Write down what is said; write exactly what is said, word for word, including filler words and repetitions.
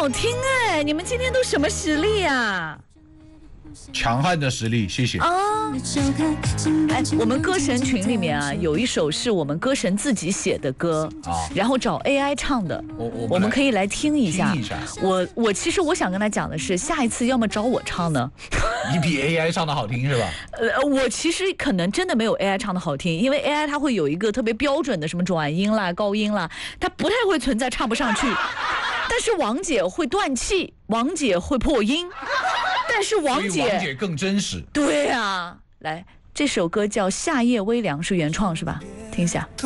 好听哎！你们今天都什么实力啊？ 强悍的实力，谢谢。 啊，哎，我们歌神群里面啊，有一首是我们歌神自己写的歌啊，然后找 A I 唱的， 我我我们可以来听一下。 听一下我我其实我想跟他讲的是，下一次要么找我唱呢， 你比 A I 唱的好听是吧？ 呃，我其实可能真的没有 A I 唱的好听，因为 A I 它会有一个特别标准的什么转音啦、高音啦，它不太会存在唱不上去。但是王姐会断气，王姐会破音。但是王姐， 王姐更真实。 对啊，来，这首歌叫《夏夜微凉》，是原创是吧？听一下。